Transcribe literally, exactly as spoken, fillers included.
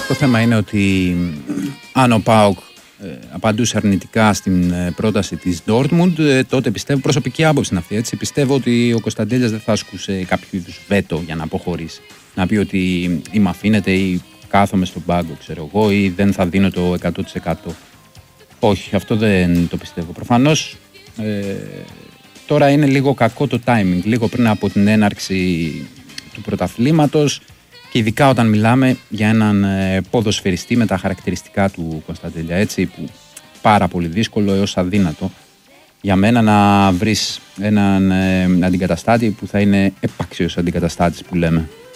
Το θέμα είναι ότι αν ο ΠΑΟΚ ε, απαντούσε αρνητικά στην ε, πρόταση της Dortmund, ε, τότε πιστεύω, προσωπική άποψη είναι αυτή, έτσι, πιστεύω ότι ο Κωνσταντέλιας δεν θα ασκούσε κάποιο είδους βέτο για να αποχωρήσει. Να πει ότι ή με αφήνετε ή κάθομαι στον πάγκο, ξέρω εγώ, ή δεν θα δίνω το εκατό τοις εκατό. Όχι, αυτό δεν το πιστεύω. Προφανώς ε, τώρα είναι λίγο κακό το timing, λίγο πριν από την έναρξη του πρωταθλήματος και ειδικά όταν μιλάμε για έναν ε, ποδοσφαιριστή με τα χαρακτηριστικά του Κωνσταντέλια, έτσι, που πάρα πολύ δύσκολο έως αδύνατο για μένα να βρεις έναν ε, αντικαταστάτη που θα είναι επάξιος αντικαταστάτης που λέμε.